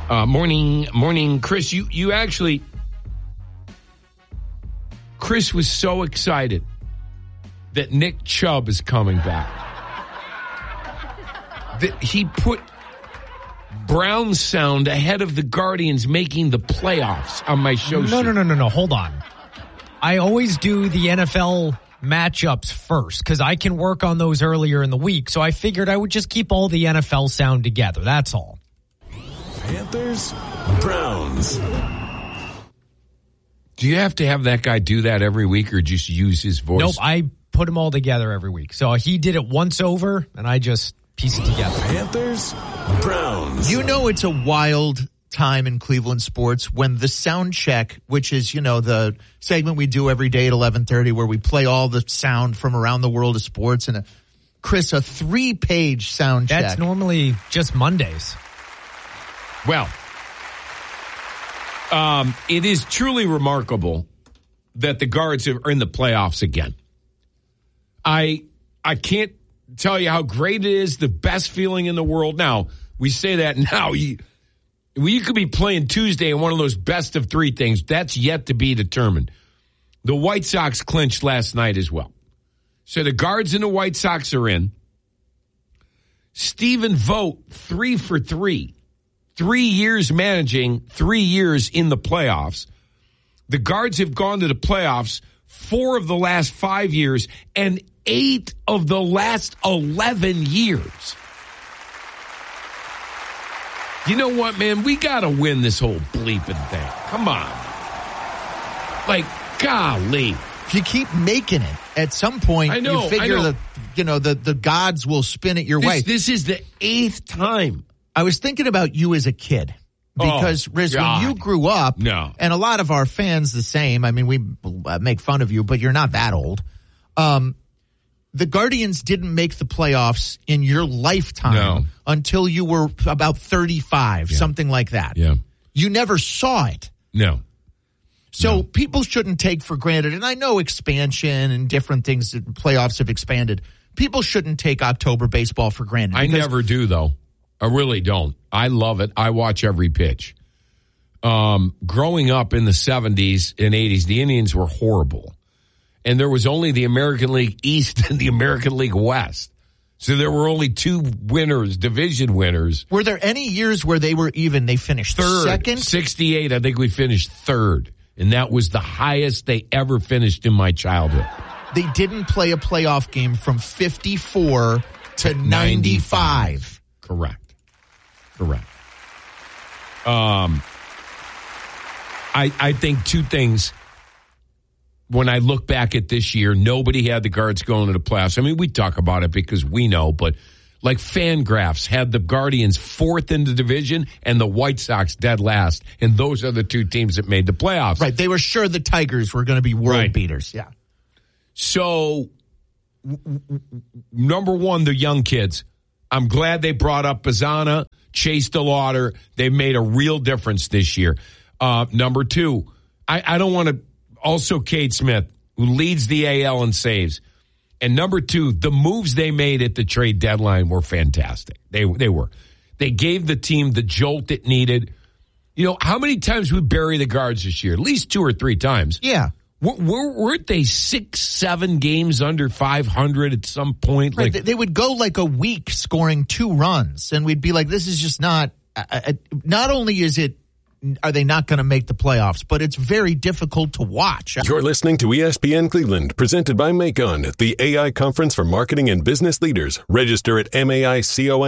Morning, Chris. You actually, Chris was so excited that Nick Chubb is coming back that he put Brown sound ahead of the Guardians making the playoffs on my show. No. Hold on. I always do the NFL matchups first because I can work on those earlier in the week. So I figured I would just keep all the NFL sound together. That's all. Panthers, Browns. Do you have to have that guy do that every week or just use his voice? Nope, I put them all together every week. So he did it once over, and I just piece it together. Panthers, Browns. You know it's a wild time in Cleveland sports when the sound check, which is, the segment we do every day at 11:30 where we play all the sound from around the world of sports, and Chris, a 3-page sound check. That's normally just Mondays. Well, it is truly remarkable that the Guards are in the playoffs again. I can't tell you how great it is, the best feeling in the world. Now, we say that now. You could be playing Tuesday in one of those best of 3 things. That's yet to be determined. The White Sox clinched last night as well. So the Guards and the White Sox are in. Stephen Vogt, 3 for 3. 3 years managing, 3 years in the playoffs. The Guards have gone to the playoffs 4 of the last 5 years and 8 of the last 11 years. You know what, man? We got to win this whole bleeping thing. Come on. Like, golly. If you keep making it, at some point, you figure that, the gods will spin it your way. This is the 8th time. I was thinking about you as a kid because, Riz, when you grew up, and a lot of our fans the same, I mean, we make fun of you, but you're not that old. The Guardians didn't make the playoffs in your lifetime until you were about 35, something like that. Yeah. You never saw it. No. So people shouldn't take for granted, and I know expansion and different things, playoffs have expanded. People shouldn't take October baseball for granted. I never do, though. I really don't. I love it. I watch every pitch. Growing up in the 70s and 80s, the Indians were horrible. And there was only the American League East and the American League West. So there were only 2 winners, division winners. Were there any years where they were even? They finished third. Second? 68, I think we finished 3rd. And that was the highest they ever finished in my childhood. They didn't play a playoff game from 54 to 95. Correct. I think 2 things. When I look back at this year, nobody had the Guards going to the playoffs. I mean, we talk about it because we know, but like Fangraphs had the Guardians 4th in the division and the White Sox dead last. And those are the 2 teams that made the playoffs. Right. They were sure the Tigers were going to be world beaters. Yeah. So, number 1, the young kids. I'm glad they brought up Bazzana, Chase DeLauder. They made a real difference this year. Number 2, I don't want to. Also, Cade Smith, who leads the AL in saves. And number 2, the moves they made at the trade deadline were fantastic. They were. They gave the team the jolt it needed. You know, how many times we bury the Guards this year? At least 2 or 3 times. Yeah. Weren't they 6-7 games under 500 at some point? Right. They would go like a week scoring 2 runs, and we'd be like, this is just not only are they not going to make the playoffs, but it's very difficult to watch. You're listening to ESPN Cleveland, presented by Macon, the AI conference for marketing and business leaders. Register at MAICON.